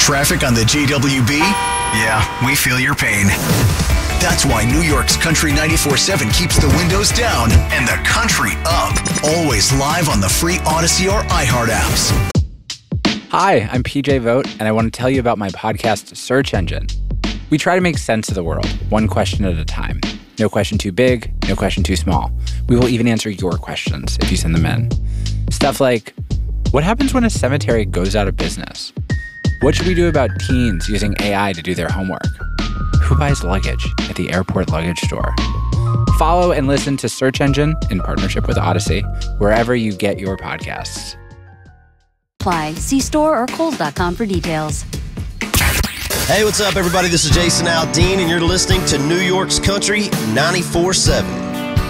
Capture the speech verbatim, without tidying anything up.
Traffic on the J W B? Yeah, we feel your pain. That's why New York's Country ninety-four seven keeps the windows down and the country up. Always live on the free Odyssey or iHeart apps. Hi, I'm P J Vogt, and I want to tell you about my podcast, Search Engine. We try to make sense of the world, one question at a time. No question too big, no question too small. We will even answer your questions if you send them in. Stuff like, what happens when a cemetery goes out of business? What should we do about teens using A I to do their homework? Who buys luggage at the airport luggage store? Follow and listen to Search Engine in partnership with Odyssey, wherever you get your podcasts. Apply. See store or Kohl's dot com for details. Hey, what's up, everybody? This is Jason Aldean, and you're listening to New York's Country ninety-four seven.